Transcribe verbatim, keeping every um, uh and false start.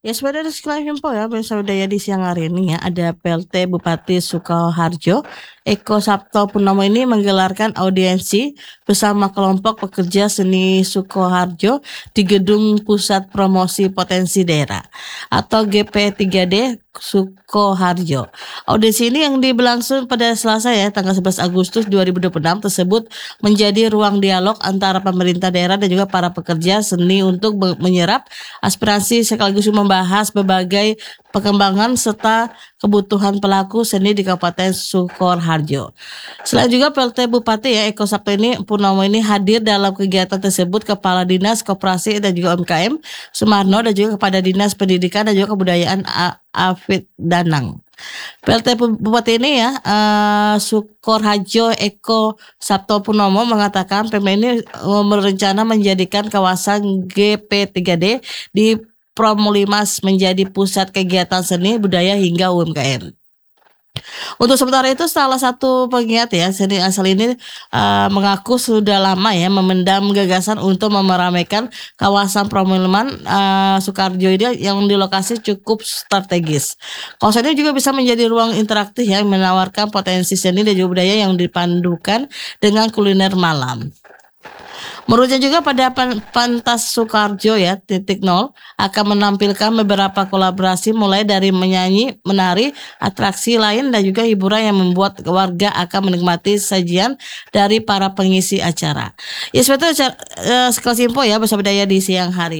Ya sebenarnya sekilas info ya Bersama Daya di siang hari ini ya ada P L T Bupati Sukoharjo Eko Sabto Purnomo ini menggelarkan audiensi bersama kelompok pekerja seni Sukoharjo di Gedung Pusat Promosi Potensi Daerah atau G P tiga D Sukoharjo. Audiensi ini yang diberlangsung pada Selasa ya tanggal sebelas Agustus dua ribu dua puluh enam tersebut menjadi ruang dialog antara pemerintah daerah dan juga para pekerja seni untuk menyerap aspirasi sekaligus membahas berbagai perkembangan serta kebutuhan pelaku seni di Kabupaten Sukoharjo. Selain juga P L T Bupati ya Eko Sabto ini Purnomo ini hadir dalam kegiatan tersebut Kepala Dinas Koperasi dan juga U M K M Sumarno dan juga kepada Dinas Pendidikan dan juga Kebudayaan Afid Danang. P L T Bupati ini ya uh, Sukoharjo Eko Sabto Purnomo mengatakan P M ini uh, berencana menjadikan kawasan G P tiga D di Promulimas menjadi pusat kegiatan seni budaya hingga U M K M. Untuk sementara itu salah satu penggiat ya seni asal ini uh, mengaku sudah lama ya memendam gagasan untuk meramaikan kawasan Promuliman uh, Sukoharjo ini yang di lokasi cukup strategis. Kawasan ini juga bisa menjadi ruang interaktif yang menawarkan potensi seni dan juga budaya yang dipandukan dengan kuliner malam. Menurutnya juga pada Pentas Sukoharjo ya titik nol akan menampilkan beberapa kolaborasi mulai dari menyanyi, menari, atraksi lain dan juga hiburan yang membuat warga akan menikmati sajian dari para pengisi acara. Ya seperti itu uh, sekelas info ya Bersama Daya di siang hari.